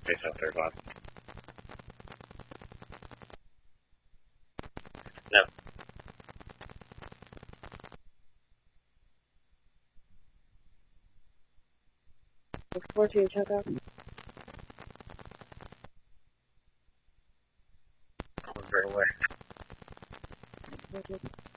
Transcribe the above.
Base out third left. No. Looks 4-2, check out. Going very away. 4-2.